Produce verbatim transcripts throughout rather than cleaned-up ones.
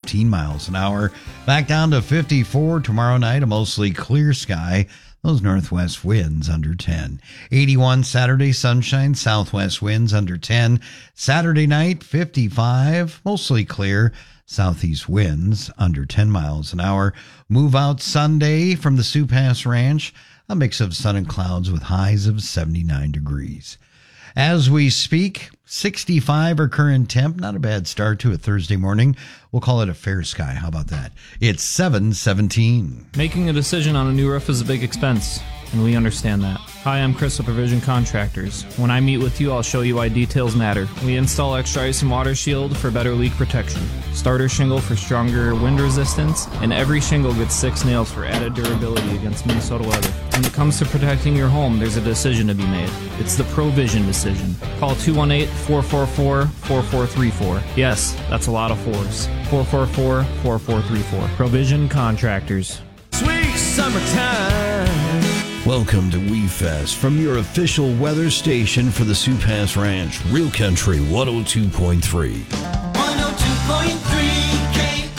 fifteen miles an hour. Back down to fifty-four tomorrow night, a mostly clear sky. Those northwest winds under ten. eighty-one Saturday, sunshine, southwest winds under ten. Saturday night, fifty-five, mostly clear. Southeast winds under ten miles an hour. Move out Sunday from the Sioux Pass Ranch. A mix of sun and clouds with highs of seventy-nine degrees. As we speak, sixty-five our current temp. Not a bad start to a Thursday morning. We'll call it a fair sky. How about that? It's seven seventeen. Making a decision on a new roof is a big expense, and we understand that. Hi, I'm Chris of Provision Contractors. When I meet with you, I'll show you why details matter. We install extra ice and water shield for better leak protection, starter shingle for stronger wind resistance, and every shingle gets six nails for added durability against Minnesota weather. When it comes to protecting your home, there's a decision to be made. It's the Provision decision. Call two one eight, four four four, four four three four. Yes, that's a lot of fours. four four four, four four three four. Provision Contractors. Sweet summertime. Welcome to We Fest from your official weather station for the Sioux Pass Ranch, Real Country one oh two point three. one oh two point three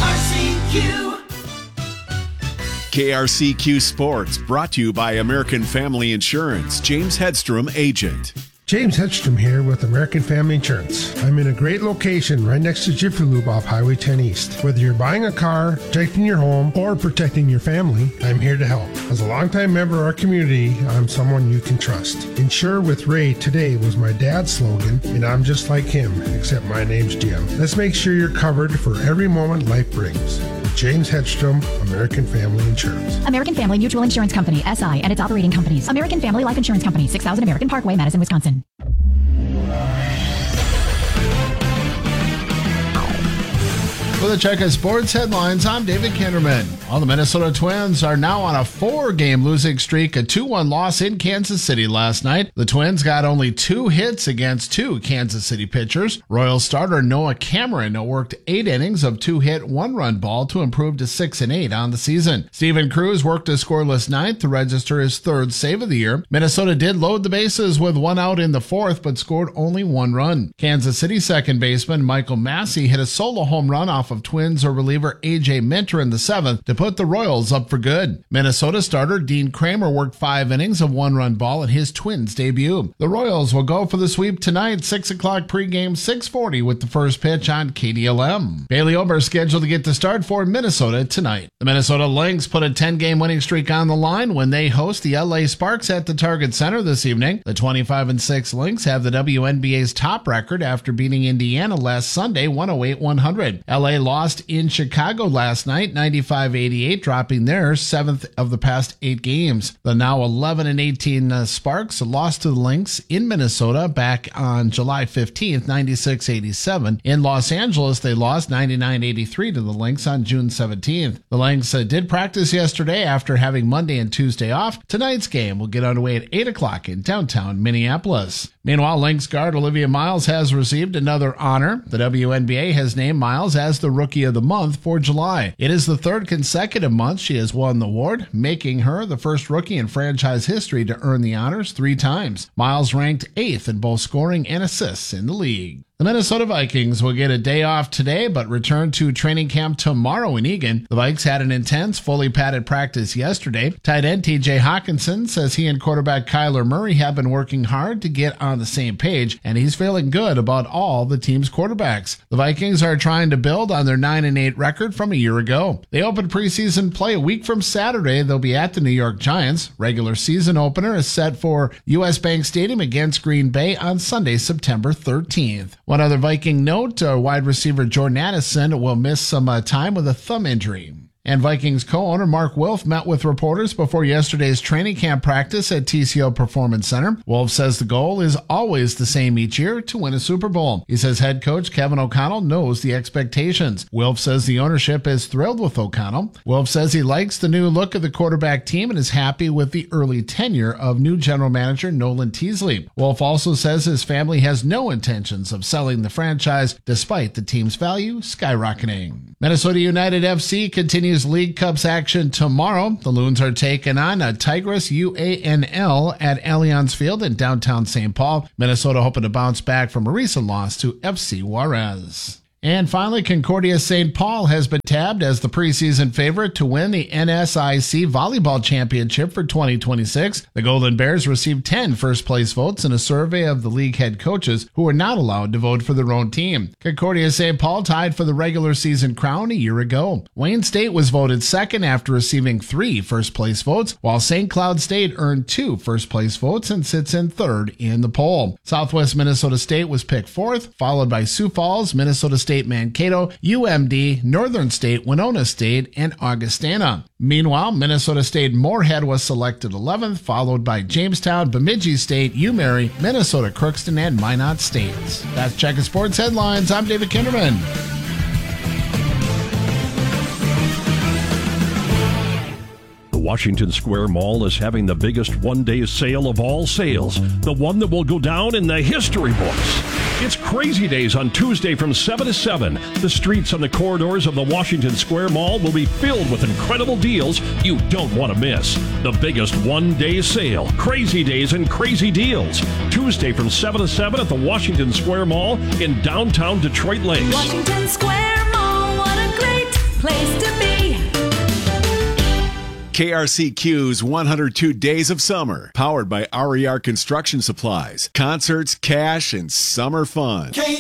K R C Q. K R C Q Sports, brought to you by American Family Insurance. James Hedstrom, agent. James Hedstrom here with American Family Insurance. I'm in a great location right next to Jiffy Lube off Highway ten East. Whether you're buying a car, protecting your home, or protecting your family, I'm here to help. As a longtime member of our community, I'm someone you can trust. Insure with Ray today was my dad's slogan, and I'm just like him, except my name's Jim. Let's make sure you're covered for every moment life brings. With James Hedstrom, American Family Insurance. American Family Mutual Insurance Company, S I, and its operating companies. American Family Life Insurance Company, six thousand American Parkway, Madison, Wisconsin. With a check of sports headlines, I'm David Kinderman. Well, the Minnesota Twins are now on a four-game losing streak, a two one loss in Kansas City last night. The Twins got only two hits against two Kansas City pitchers. Royals starter Noah Cameron worked eight innings of two-hit, one-run ball to improve to six and eight on the season. Steven Cruz worked a scoreless ninth to register his third save of the year. Minnesota did load the bases with one out in the fourth, but scored only one run. Kansas City second baseman Michael Massey hit a solo home run off of Twins or reliever A J Minter in the seventh to put the Royals up for good. Minnesota starter Dean Kramer worked five innings of one-run ball in his Twins debut. The Royals will go for the sweep tonight, six o'clock pregame, six forty with the first pitch on K D L M. Bailey Ober scheduled to get the start for Minnesota tonight. The Minnesota Lynx put a ten-game winning streak on the line when they host the L A Sparks at the Target Center this evening. The twenty-five and six Lynx have the W N B A's top record after beating Indiana last Sunday one oh eight one hundred. L A lost in Chicago last night, ninety-five eighty-eight, dropping their seventh of the past eight games. The now eleven and eighteen uh, Sparks lost to the Lynx in Minnesota back on July fifteenth, ninety-six eighty-seven. In Los Angeles, they lost ninety-nine eighty-three to the Lynx on June seventeenth. The Lynx uh, did practice yesterday after having Monday and Tuesday off. Tonight's game will get underway at eight o'clock in downtown Minneapolis. Meanwhile, Lynx guard Olivia Miles has received another honor. The W N B A has named Miles as the Rookie of the Month for July. It is the third consecutive month she has won the award, making her the first rookie in franchise history to earn the honors three times. Miles ranked eighth in both scoring and assists in the league. The Minnesota Vikings will get a day off today, but return to training camp tomorrow in Eagan. The Vikes had an intense, fully padded practice yesterday. Tight end T J Hawkinson says he and quarterback Kyler Murray have been working hard to get on the same page, and he's feeling good about all the team's quarterbacks. The Vikings are trying to build on their nine and eight record from a year ago. They opened preseason play a week from Saturday. They'll be at the New York Giants. Regular season opener is set for U S Bank Stadium against Green Bay on Sunday, September thirteenth. One other Viking note, uh, wide receiver Jordan Addison will miss some uh, time with a thumb injury. And Vikings co-owner Mark Wolf met with reporters before yesterday's training camp practice at T C O Performance Center. Wolf says the goal is always the same each year, to win a Super Bowl. He says head coach Kevin O'Connell knows the expectations. Wolf says the ownership is thrilled with O'Connell. Wolf says he likes the new look of the quarterback team and is happy with the early tenure of new general manager Nolan Teasley. Wolf also says his family has no intentions of selling the franchise despite the team's value skyrocketing. Minnesota United F C continues League Cups action tomorrow. The Loons are taking on a Tigres U A N L at Allianz Field in downtown Saint Paul. Minnesota hoping to bounce back from a recent loss to F C Juarez. And finally, Concordia Saint Paul has been tabbed as the preseason favorite to win the N S I C Volleyball Championship for twenty twenty-six. The Golden Bears received ten first-place votes in a survey of the league head coaches who were not allowed to vote for their own team. Concordia Saint Paul tied for the regular season crown a year ago. Wayne State was voted second after receiving three first-place votes, while Saint Cloud State earned two first-place votes and sits in third in the poll. Southwest Minnesota State was picked fourth, followed by Sioux Falls, Minnesota State Mankato, U M D, Northern State, Winona State, and Augustana. Meanwhile, Minnesota State Moorhead was selected eleventh, followed by Jamestown, Bemidji State, UMary, Minnesota Crookston, and Minot States. That's Checkin' Sports Headlines. I'm David Kinderman. The Washington Square Mall is having the biggest one-day sale of all sales, the one that will go down in the history books. It's Crazy Days on Tuesday from seven to seven. The streets and the corridors of the Washington Square Mall will be filled with incredible deals you don't want to miss. The biggest one-day sale, Crazy Days and Crazy Deals. Tuesday from seven to seven at the Washington Square Mall in downtown Detroit Lakes. Washington Square Mall, what a great place to be. K R C Q's one hundred two Days of Summer, powered by R E R Construction Supplies. Concerts, cash, and summer fun. K